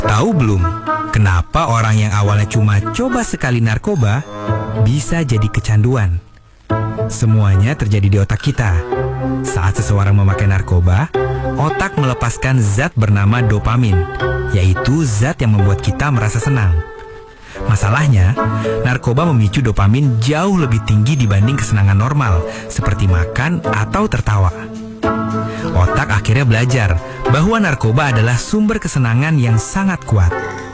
Tahu belum, kenapa orang yang awalnya cuma coba sekali narkoba bisa jadi kecanduan? Semuanya terjadi di otak kita. Saat seseorang memakai narkoba, otak melepaskan zat bernama dopamin, yaitu zat yang membuat kita merasa senang. Masalahnya, narkoba memicu dopamin jauh lebih tinggi dibanding kesenangan normal, seperti makan atau tertawa. Otak akhirnya belajar bahwa narkoba adalah sumber kesenangan yang sangat kuat.